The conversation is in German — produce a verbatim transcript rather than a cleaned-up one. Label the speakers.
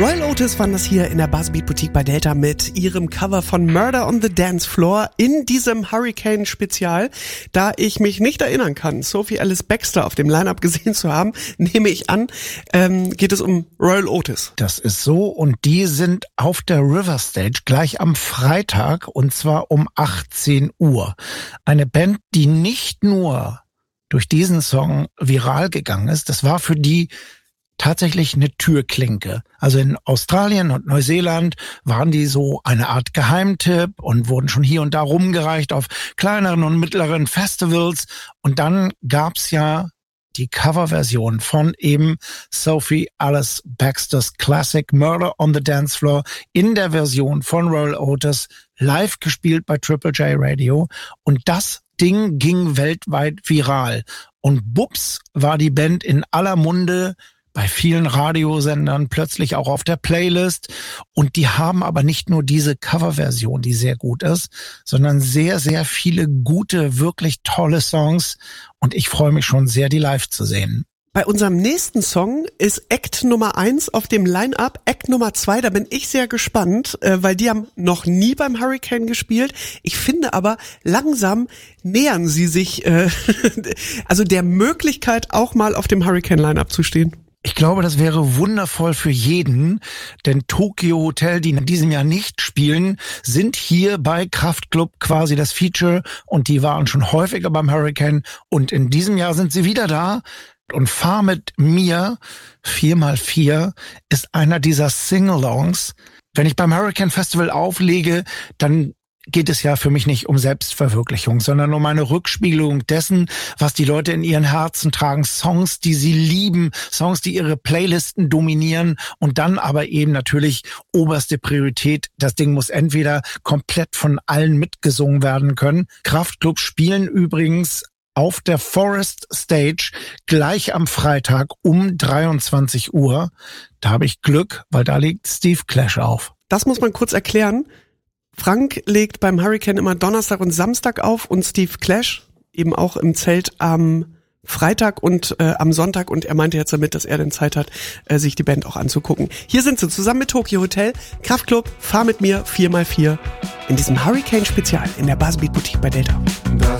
Speaker 1: Royal Otis waren das hier in der Buzzbeat Boutique bei Delta mit ihrem Cover von Murder on the Dance Floor in diesem Hurricane-Spezial. Da ich mich nicht erinnern kann, Sophie Ellis Bextor auf dem Line-Up gesehen zu haben, nehme ich an, ähm, geht es um Royal Otis.
Speaker 2: Das ist so, und die sind auf der River Stage gleich am Freitag, und zwar um achtzehn Uhr. Eine Band, die nicht nur durch diesen Song viral gegangen ist, das war für die tatsächlich eine Türklinke. Also in Australien und Neuseeland waren die so eine Art Geheimtipp und wurden schon hier und da rumgereicht auf kleineren und mittleren Festivals. Und dann gab's ja die Coverversion von eben Sophie Ellis Bextor's Classic Murder on the Dance Floor in der Version von Royal Otis, live gespielt bei Triple J Radio. Und das Ding ging weltweit viral. Und bups war die Band in aller Munde, bei vielen Radiosendern, plötzlich auch auf der Playlist. Und die haben aber nicht nur diese Coverversion, die sehr gut ist, sondern sehr, sehr viele gute, wirklich tolle Songs. Und ich freue mich schon sehr, die live zu sehen.
Speaker 1: Bei unserem nächsten Song ist Act Nummer eins auf dem Line-Up. Act Nummer zwei, da bin ich sehr gespannt, weil die haben noch nie beim Hurricane gespielt. Ich finde aber, langsam nähern sie sich äh, also der Möglichkeit, auch mal auf dem Hurricane-Line-Up zu stehen.
Speaker 2: Ich glaube, das wäre wundervoll für jeden, denn Tokyo Hotel, die in diesem Jahr nicht spielen, sind hier bei Kraftklub quasi das Feature, und die waren schon häufiger beim Hurricane, und in diesem Jahr sind sie wieder da. Und Fahr mit mir, vier mal vier, ist einer dieser Sing-Alongs. Wenn ich beim Hurricane Festival auflege, dann geht es ja für mich nicht um Selbstverwirklichung, sondern um eine Rückspiegelung dessen, was die Leute in ihren Herzen tragen. Songs, die sie lieben, Songs, die ihre Playlisten dominieren, und dann aber eben natürlich oberste Priorität. Das Ding muss entweder komplett von allen mitgesungen werden können. Kraftklub spielen übrigens auf der Forest Stage gleich am Freitag um dreiundzwanzig Uhr. Da habe ich Glück, weil da legt Steve Clash auf.
Speaker 1: Das muss man kurz erklären. Frank legt beim Hurricane immer Donnerstag und Samstag auf und Steve Clash eben auch im Zelt am Freitag und äh, am Sonntag, und er meinte jetzt damit, dass er dann Zeit hat, äh, sich die Band auch anzugucken. Hier sind sie zusammen mit Tokyo Hotel, Kraftklub, Fahr mit mir, vier mal vier in diesem Hurricane-Spezial in der Buzzbeat Boutique bei Delta.
Speaker 3: Das